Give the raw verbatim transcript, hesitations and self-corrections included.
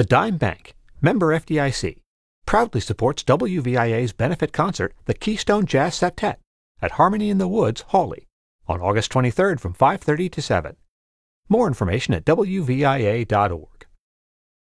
The Dime Bank, member F D I C, proudly supports W V I A's benefit concert, the Keystone Jazz Septet, at Harmony in the Woods, Hawley, on August twenty-third from five thirty to seven. More information at W V I A dot org.